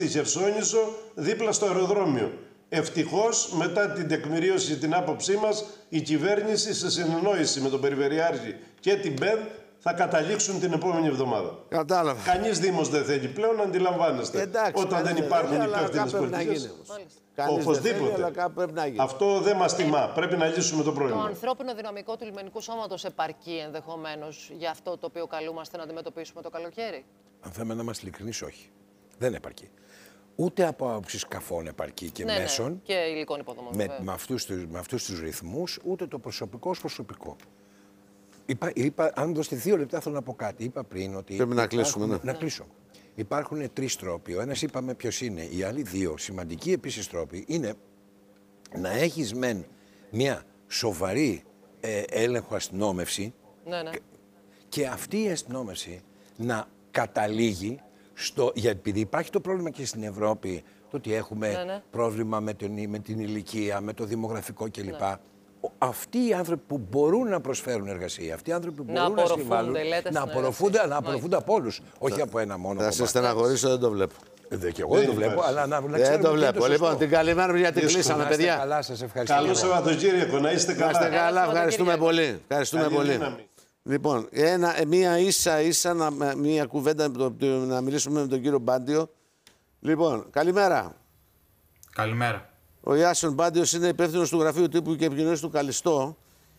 Στη Χερσόνησο, δίπλα στο αεροδρόμιο. Ευτυχώς, μετά την τεκμηρίωση την άποψή μας, η κυβέρνηση σε συνεννόηση με τον Περιφερειάρχη και την ΠΕΔ θα καταλήξουν την επόμενη εβδομάδα. Κατάλαβα. Κανείς Δήμος δεν θέλει πλέον, αντιλαμβάνεστε. Εντάξει, όταν δεν υπάρχουν υπεύθυνες πολιτικές. Οπωσδήποτε. Αυτό δεν μας τιμά. Πρέπει να λύσουμε το πρόβλημα. Το ανθρώπινο δυναμικό του λιμενικού σώματος επαρκεί ενδεχομένως για αυτό το οποίο καλούμαστε να αντιμετωπίσουμε το καλοκαίρι? Αν θέλουμε να είμαστε ειλικρινείς, όχι. Δεν επαρκεί. Ούτε από άποψη σκαφών επαρκεί και μέσων. Ναι, και υλικών υποδομών. Με αυτούς τους ρυθμούς, ούτε το προσωπικό ως προσωπικό. Αν δώσετε 2 λεπτά, θέλω να πω κάτι. Είπα πριν ότι. Πρέπει να κλείσουμε. Ναι. Να κλείσω. Υπάρχουν 3 τρόποι. Ο ένας είπαμε ποιος είναι. Οι άλλοι 2 σημαντικοί επίσης τρόποι είναι να έχεις μεν μια σοβαρή έλεγχο αστυνόμευση. Ναι, ναι. Και αυτή η αστυνόμευση να καταλήγει γιατί επειδή υπάρχει το πρόβλημα και στην Ευρώπη, το ότι έχουμε πρόβλημα με την ηλικία, με το δημογραφικό κλπ. Ναι. Αυτοί οι άνθρωποι που μπορούν να προσφέρουν εργασία, αυτοί οι άνθρωποι που μπορούν να συμβάλλουν, να απορροφούνται από όλους, όχι από ένα μόνο κομμάτι. Θα σε στεναχωρήσω, δεν το βλέπω. Και εγώ δεν το βλέπω, αλλά να ξέρουμε. Δεν το βλέπω. Λοιπόν, την καλημέρα γιατί κλείσαμε, παιδιά. Καλά, σας ευχαριστώ. Καλό Σαββατοκύριακο, να είστε καλά. Να είστε καλά, ευχαριστούμε πολύ. Ευχαριστούμε πολύ. Λοιπόν, μία ίσα μία κουβέντα να μιλήσουμε με τον κύριο Μπάντιο. Λοιπόν, καλημέρα. Καλημέρα. Ο Ιάσον Μπάντιος είναι υπεύθυνος του Γραφείου Τύπου και Επικοινωνίας του Καλιστό.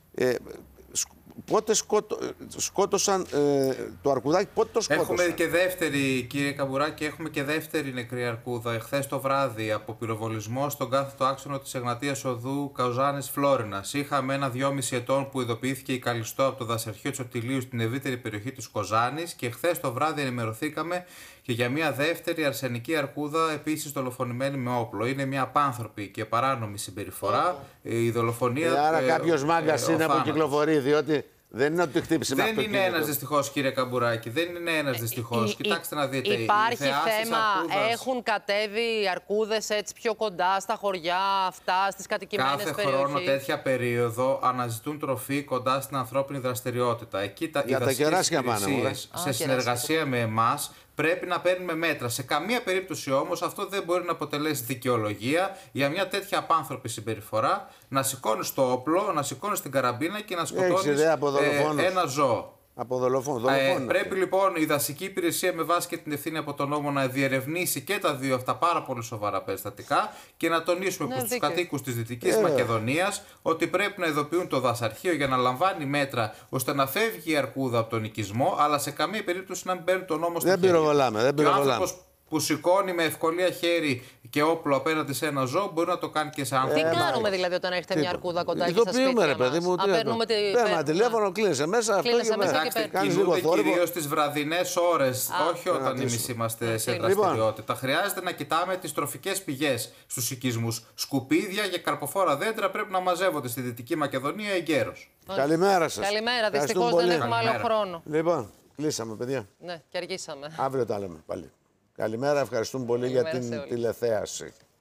Πότε σκότωσαν το αρκουδάκι, πότε το σκότωσαν? Έχουμε και δεύτερη, κύριε Καμπουράκη, έχουμε και δεύτερη νεκρή αρκούδα. Εχθές το βράδυ από πυροβολισμό στον κάθετο άξονα της Εγνατίας Οδού Καουζάνης Φλόρινας. Είχαμε ένα 2,5 ετών που ειδοποιήθηκε η Καλιστό από το δασαρχείο Τσοτηλίου στην ευρύτερη περιοχή της Κοζάνης και εχθές το βράδυ ενημερωθήκαμε και για μια δεύτερη αρσενική αρκούδα, επίσης δολοφονημένη με όπλο. Είναι μια απάνθρωπη και παράνομη συμπεριφορά. Η δολοφονία. Άρα κάποιος μάγκας είναι που κυκλοφορεί, διότι δεν είναι ότι χτύπησε με αυτοκίνητο. Δεν είναι ένας δυστυχώς, κύριε Καμπουράκη. Δεν είναι ένας δυστυχώς. Κοιτάξτε να δείτε. Υπάρχει θέμα. Έχουν κατέβει οι αρκούδες έτσι πιο κοντά στα χωριά αυτά, στις κατοικημένες περιοχές? Κάθε χρόνο τέτοια περίοδο αναζητούν τροφή κοντά στην ανθρώπινη δραστηριότητα. Εκεί οι δασικές υπηρεσίες, σε συνεργασία με εμάς, πρέπει να παίρνουμε μέτρα. Σε καμία περίπτωση όμως αυτό δεν μπορεί να αποτελέσει δικαιολογία για μια τέτοια απάνθρωπη συμπεριφορά, να σηκώνεις το όπλο, να σηκώνεις την καραμπίνα και να σκοτώνεις ένα ζώο. Από δολοφόνο. Πρέπει λοιπόν η δασική υπηρεσία με βάση και την ευθύνη από τον νόμο να διερευνήσει και τα 2 αυτά πάρα πολύ σοβαρά περιστατικά και να τονίσουμε προς τους κατοίκους της Δυτικής Μακεδονίας ότι πρέπει να ειδοποιούν το δασαρχείο για να λαμβάνει μέτρα ώστε να φεύγει η αρκούδα από τον οικισμό, αλλά σε καμία περίπτωση να μην παίρνει τον νόμο στα χέρια. Δεν πυροβολάμε. Που σηκώνει με ευκολία χέρι και όπλο απέναντι σε ένα ζώο μπορεί να το κάνει και σε άνθρωπο. Τι κάνουμε δηλαδή όταν έχετε μια αρκούδα κοντά και στα σπίτια μας? Παίρνουμε τηλέφωνο, κλείνεσαι μέσα. Κάνεις λίγο θόρυβο. Κυρίως στις βραδινές ώρες, όχι όταν εμείς είμαστε σε δραστηριότητα. Χρειάζεται να κοιτάμε τις τροφικές πηγές στους οικισμούς. Σκουπίδια και καρποφόρα δέντρα πρέπει να μαζεύονται στη Δυτική Μακεδονία εγκαίρως. Καλημέρα σας. Καλημέρα, δυστυχώς δεν έχουμε άλλο χρόνο. Λοιπόν, κλείσαμε, παιδιά. Ναι, και αργήσαμε. Αύριο τα λέμε πάλι. Καλημέρα, ευχαριστούμε πολύ για την τηλεθέαση.